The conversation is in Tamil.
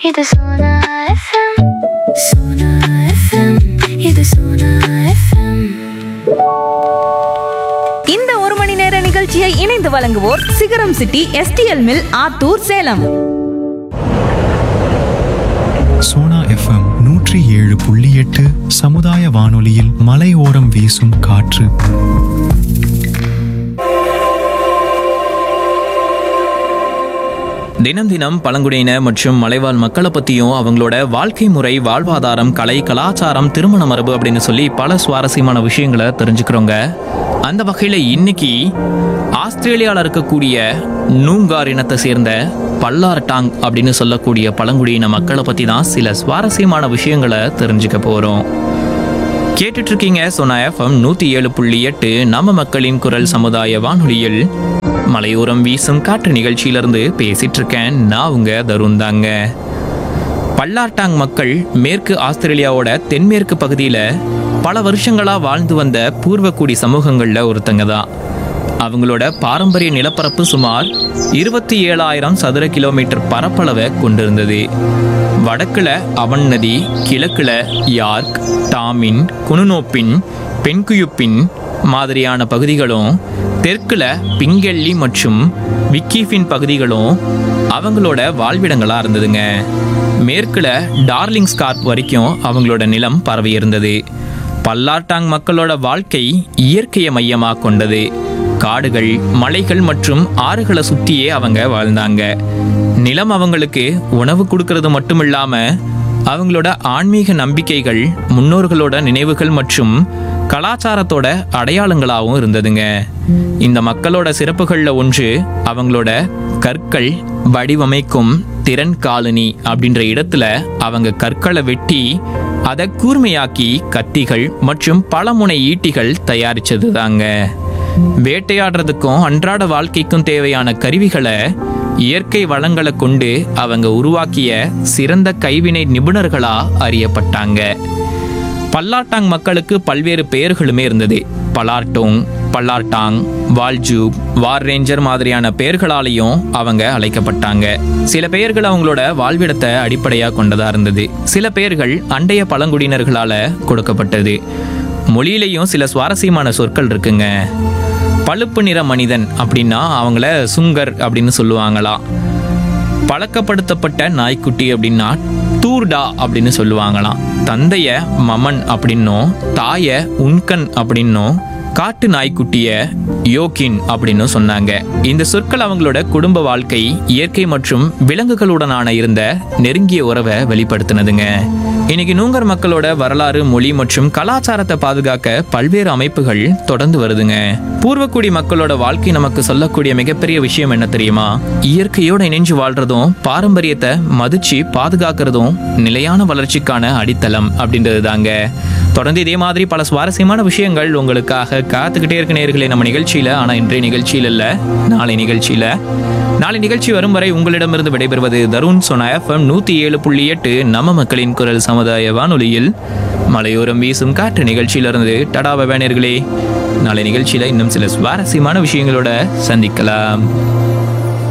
இது சோனா FM. சோனா FM. இது சோனா FM. இந்த ஒரு மணி நேர நிகழ்ச்சியை இணைந்து வழங்குவோர் சிகரம் city STL mill Attur Salem. Sona FM 107.8 சமுதாய வானொலியில் மலையோரம் வீசும் காற்று. தினம் தினம் பழங்குடியின மற்றும் மலைவாழ் மக்களை பற்றியும் அவங்களோட வாழ்க்கை முறை, வாழ்வாதாரம், கலை, கலாச்சாரம், திருமண மரபு அப்படின்னு சொல்லி பல சுவாரஸ்யமான விஷயங்களை தெரிஞ்சுக்கிறோங்க. அந்த வகையில் இன்னைக்கு ஆஸ்திரேலியாவில் இருக்கக்கூடிய நூங்கார் இனத்தை சேர்ந்த பல்லார்டாங் அப்படின்னு சொல்லக்கூடிய பழங்குடியின மக்களை பற்றி தான் சில சுவாரஸ்யமான விஷயங்களை தெரிஞ்சுக்க போகிறோம். கேட்டுட்டு இருக்கீங்க சோனா FM 107.8 நம்ம மக்களின் குரல் சமுதாய வானொலியில் மலையோரம் வீசும் காற்று நிகழ்ச்சியிலிருந்து பேசிட்டு இருக்கேன். நான் உங்க தருண் தாங்க. பல்லார்டாங் மக்கள் மேற்கு ஆஸ்திரேலியாவோட தென்மேற்கு பகுதியில் பல வருஷங்களா வாழ்ந்து வந்த பூர்வக்குடி சமூகங்கள்ல ஒருத்தங்க தான். அவங்களோட பாரம்பரிய நிலப்பரப்பு சுமார் 27,000 சதுர கிலோமீட்டர் பரப்பளவை கொண்டிருந்தது. வடக்குல அவன் நதி, கிழக்குல யார்க், டாமின், குனுனோப்பின், பென்குயுப்பின் மாதிரியான பகுதிகளும், தெற்குல பிங்கெல்லி மற்றும் விக்கிஃபின் பகுதிகளும் அவங்களோட வாழ்விடங்களா இருந்ததுங்க. மேற்குல டார்லிங் ஸ்கார்ப் வரைக்கும் அவங்களோட நிலம் பரவி இருந்தது. பல்லார்டாங் மக்களோட வாழ்க்கை இயற்கையை மையமாக கொண்டது. காடுகள், மலைகள் மற்றும் ஆறுகளை சுற்றியே அவங்க வாழ்ந்தாங்க. நிலம் அவங்களுக்கு உணவு கொடுக்கறது மட்டும் இல்லாம அவங்களோட ஆன்மீக நம்பிக்கைகள், முன்னோர்களோட நினைவுகள் மற்றும் கலாச்சாரத்தோட அடையாளங்களாகவும் இருந்ததுங்க. இந்த மக்களோட சிறப்புகள்ல ஒன்று அவங்களோட கற்கள் வடிவமைக்கும் திறன் காலனி. அப்படின்ற இடத்துல அவங்க கற்களை வெட்டி அதை கூர்மையாக்கி கத்திகள் மற்றும் பலமுனை ஈட்டிகள் தயாரிச்சது தாங்க. வேட்டையாடுறதுக்கும் அன்றாட வாழ்க்கைக்கும் தேவையான கருவிகளை இயற்கை வளங்களை கொண்டு அவங்க உருவாக்கிய சிறந்த கைவினை நிபுணர்களா அறியப்பட்டாங்க. பல்லார்டாங் மக்களுக்கு பல்வேறு பெயர்களுமே இருந்தது. பலார்டோங், பல்லார்டாங், வால்ஜூப், வார் ரேஞ்சர் மாதிரியான பெயர்களாலையும் அவங்க அழைக்கப்பட்டாங்க. சில பெயர்கள் அவங்களோட வாழ்விடத்தை அடிப்படையாக கொண்டதா இருந்தது. சில பெயர்கள் அண்டைய பழங்குடியினர்களால கொடுக்கப்பட்டது. மொழியிலையும் சில சுவாரஸ்யமான சொற்கள் இருக்குங்க. பழுப்பு நிற மனிதன் அப்படின்னா அவங்கள சுங்கர் அப்படின்னு சொல்லுவாங்களாம். பழக்கப்படுத்தப்பட்ட நாய்க்குட்டி அப்படின்னா டூர்டா அப்படின்னு சொல்லுவாங்களாம். தந்தைய மமன் அப்படின்னும், தாய உன்கன் அப்படின்னும், காட்டு நாய்க்குட்டிய யோகின் அப்படின்னு சொன்னாங்க. இந்த சொற்கள் அவங்களோட குடும்ப வாழ்க்கை, இயற்கை மற்றும் விலங்குகளுடனான இருந்த நெருங்கிய உறவை வெளிப்படுத்தினதுங்க. இன்னைக்கு நூங்கர் மக்களோட வரலாறு, மொழி மற்றும் கலாச்சாரத்தை பாதுகாக்க பல்வேறு அமைப்புகள் தொடர்ந்து வருதுங்க. பூர்வக்குடி மக்களோட வாழ்க்கை நமக்கு சொல்லக்கூடிய மிகப்பெரிய விஷயம் என்ன தெரியுமா? இயற்கையோட இணைஞ்சு வாழ்றதும், பாரம்பரியத்தை மதிச்சு பாதுகாக்கிறதும் நிலையான வளர்ச்சிக்கான அடித்தளம் அப்படின்றது தாங்க. தொடர்ந்து இதே மாதிரி பல சுவாரஸ்யமான விஷயங்கள் உங்களுக்காக காத்துக்கிட்டே இருக்க நேயர்களே நம்ம நிகழ்ச்சியில. ஆனா இன்றைய நிகழ்ச்சியில் இல்ல, நாளை நிகழ்ச்சி வரும் வரை உங்களிடமிருந்து விடைபெறுவது தருண். சோனா FM 107.8 நம்ம மக்களின் குரல் சமுதாய வானொலியில் மலையோரம் வீசும் காற்று நிகழ்ச்சியிலிருந்து டடாப நேயர்களே. நாளை நிகழ்ச்சியில இன்னும் சில சுவாரஸ்யமான விஷயங்களோட சந்திக்கலாம்.